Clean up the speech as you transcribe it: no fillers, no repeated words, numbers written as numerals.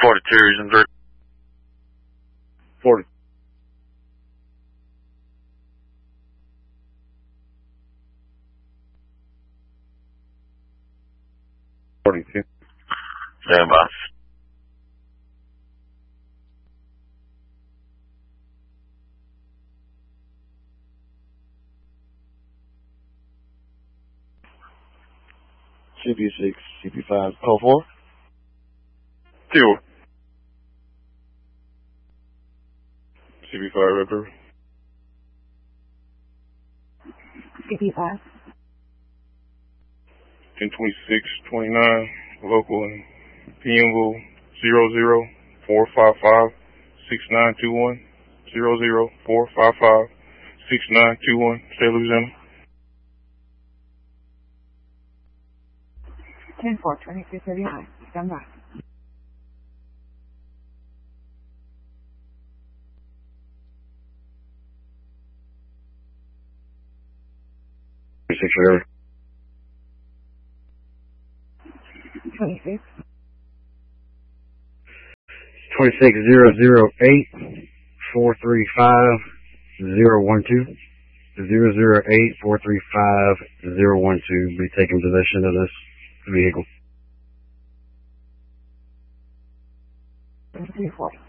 42s and 3. 40. $42. Stand by. CP6, CP5, call 4. 2. CP5, Ripper. CP5. 102629, local in Pimville, 00455-6921, 00455-6921, State Louisiana. 10-4, 2239, stand by. Forever. 26. 26008-435-012. 008-435-012. Be taking possession of this vehicle. 2340.